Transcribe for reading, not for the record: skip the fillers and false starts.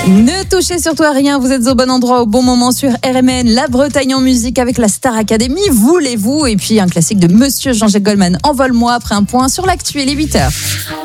Ne touchez surtout à rien, vous êtes au bon endroit au bon moment sur RMN, la Bretagne en musique avec la Star Academy, voulez-vous, et puis un classique de Monsieur Jean-Jacques Goldman, Envole-moi, après un point sur l'actu, il est 8h.